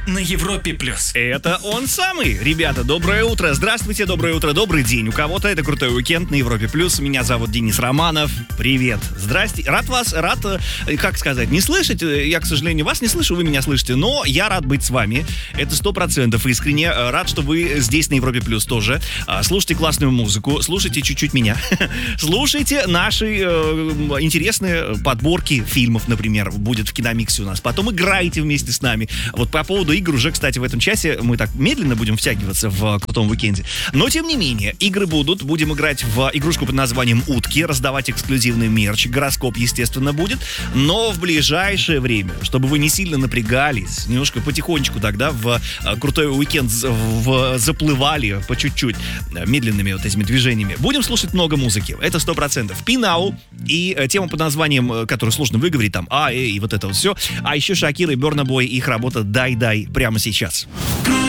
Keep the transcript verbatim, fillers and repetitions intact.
на Европе плюс. Это он самый. Ребята, доброе утро. Здравствуйте, доброе утро, добрый день. У кого-то это крутой уикенд на Европе плюс. Меня зовут Денис Романов. Привет. Здрасте. Рад вас, рад, э, как сказать, не слышать. Я, к сожалению, вас не слышу, вы меня слышите, но я рад быть с вами. Это сто процентов искренне. Рад, что вы здесь на Европе плюс тоже. Слушайте классную музыку, слушайте чуть-чуть меня. Слушайте наши э, интересные подборки фильмов, например, будет в Киномиксе у нас. Потом играйте вместе с нами. Вот по поводу игр уже, кстати, в этом часе мы так медленно будем втягиваться в крутом уикенде. Но, тем не менее, игры будут. Будем играть в игрушку под названием «Утки», раздавать эксклюзивный мерч. Гороскоп, естественно, будет. Но в ближайшее время, чтобы вы не сильно напрягались, немножко потихонечку тогда в крутой уикенд в, заплывали по чуть-чуть медленными вот этими движениями. Будем слушать много музыки. Это сто процентов. Пинау и тема под названием, которую сложно выговорить, там А, Э и вот это вот все. А еще Шакира и Берна Бой, их работа «Дай-дай» прямо сейчас.